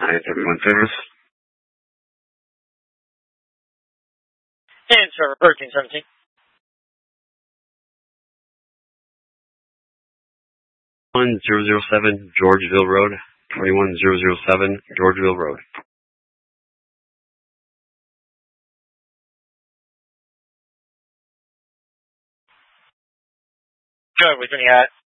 971 service. And server 1317. 1007 Georgeville Road. 21007 Georgeville Road. Good, which one you got?